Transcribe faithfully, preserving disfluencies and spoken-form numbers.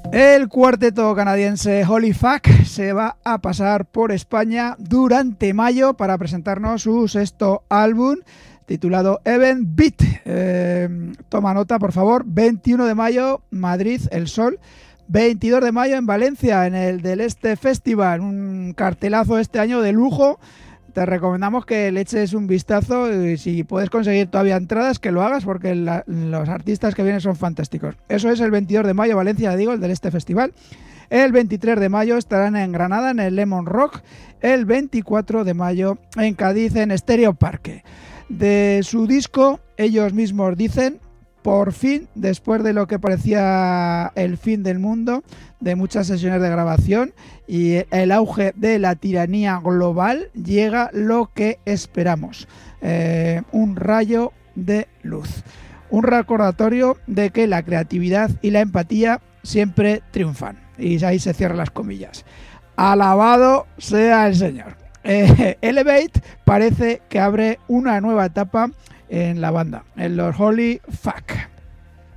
El cuarteto canadiense Holy Fuck se va a pasar por España durante mayo para presentarnos su sexto álbum titulado Even Beat. Eh, toma nota, por favor. veintiuno de mayo, Madrid, El Sol. veintidós de mayo en Valencia, en el del Este Festival. Un cartelazo este año de lujo. Te recomendamos que le eches un vistazo y si puedes conseguir todavía entradas, que lo hagas porque la, los artistas que vienen son fantásticos. Eso es el veintidós de mayo, Valencia, digo, el del Este Festival. El veintitrés de mayo estarán en Granada, en el Lemon Rock. El veinticuatro de mayo en Cádiz, en Estéreo Parque. De su disco, ellos mismos dicen, por fin, después de lo que parecía el fin del mundo, de muchas sesiones de grabación y el auge de la tiranía global, llega lo que esperamos. Eh, un rayo de luz. Un recordatorio de que la creatividad y la empatía siempre triunfan. Y ahí se cierran las comillas. Alabado sea el Señor. Eh, Elevate parece que abre una nueva etapa en la banda, en los Holy Fuck.